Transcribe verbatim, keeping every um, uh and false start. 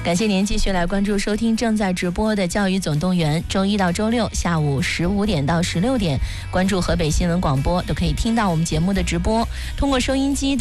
感谢您继续来关注收听正在直播的教育总动员，周一到周六下午十五点到十六点，关注河北新闻广播都可以听到我们节目的直播，通过收音机